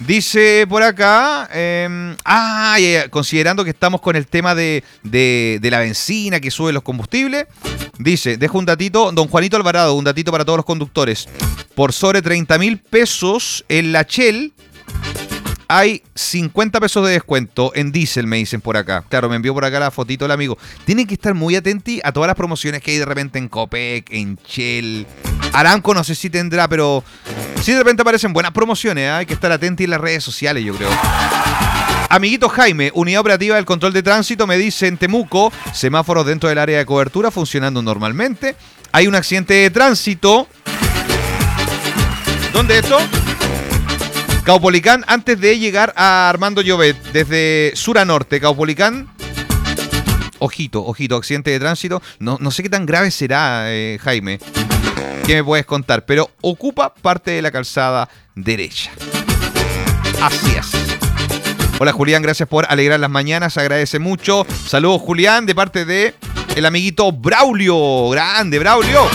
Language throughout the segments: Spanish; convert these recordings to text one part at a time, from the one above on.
Dice por acá, considerando que estamos con el tema de la benzina que sube los combustibles, dice, dejo un datito, don Juanito Alvarado, un datito para todos los conductores. Por sobre 30.000 pesos en la Shell hay 50 pesos de descuento en diésel, me dicen por acá. Claro, me envió por acá la fotito el amigo. Tienen que estar muy atentos a todas las promociones que hay de repente en Copec, en Shell. Aramco no sé si tendrá, pero sí de repente aparecen buenas promociones. Hay que estar atentos en las redes sociales, yo creo. Amiguito Jaime, unidad operativa del control de tránsito, me dice en Temuco, semáforos dentro del área de cobertura funcionando normalmente. Hay un accidente de tránsito. ¿Dónde esto? Caupolicán, antes de llegar a Armando Llobet, desde sur a norte, Caupolicán. Ojito, accidente de tránsito. No sé qué tan grave será, Jaime. ¿Qué me puedes contar? Pero ocupa parte de la calzada derecha. Así es. Hola Julián, gracias por alegrar las mañanas, agradece mucho. Saludos Julián, de parte de el amiguito Braulio. Grande, Braulio.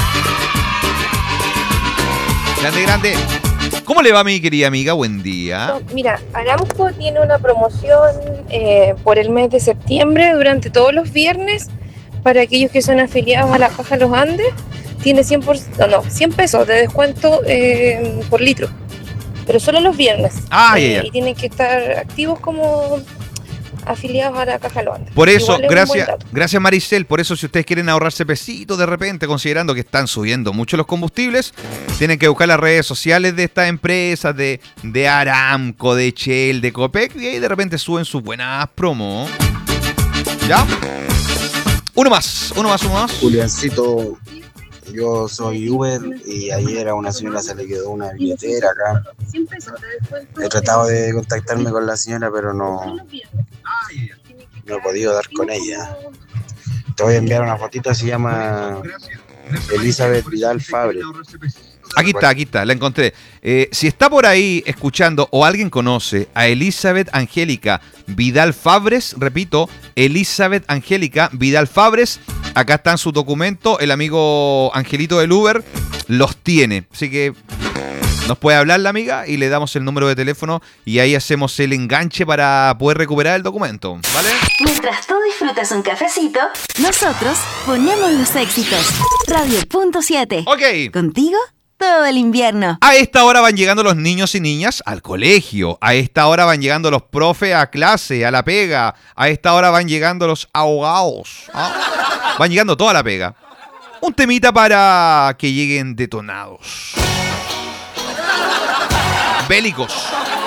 Grande. ¿Cómo le va, mi querida amiga? Buen día. Mira, Aramco tiene una promoción por el mes de septiembre durante todos los viernes para aquellos que son afiliados a la Caja Los Andes. Tiene 100 pesos de descuento por litro, pero solo los viernes. Y tienen que estar activos como afiliados a la Caja Los Andes. Por eso, gracias Maricel, por eso si ustedes quieren ahorrarse pesitos de repente, considerando que están subiendo mucho los combustibles, tienen que buscar las redes sociales de estas empresas, de Aramco, de Shell, de Copec, y ahí de repente suben sus buenas promos. ¿Ya? Uno más. Juliancito, yo soy Uber y ayer a una señora se le quedó una billetera acá. He tratado de contactarme con la señora, pero no he podido dar con ella. Te voy a enviar una fotito, se llama Elizabeth Vidal Fabre. Aquí está, la encontré. Si está por ahí escuchando o alguien conoce a Elizabeth Angélica Vidal Fabres, repito, Elizabeth Angélica Vidal Fabres, acá están sus documentos, el amigo Angelito del Uber los tiene. Así que nos puede hablar la amiga y le damos el número de teléfono y ahí hacemos el enganche para poder recuperar el documento, ¿vale? Mientras tú disfrutas un cafecito, nosotros ponemos los éxitos. Radio.7. Ok. Contigo todo el invierno. A esta hora van llegando los niños y niñas al colegio. A esta hora van llegando los profes a clase, a la pega. A esta hora van llegando los ahogados. Van llegando toda la pega. Un temita para que lleguen detonados. Bélicos.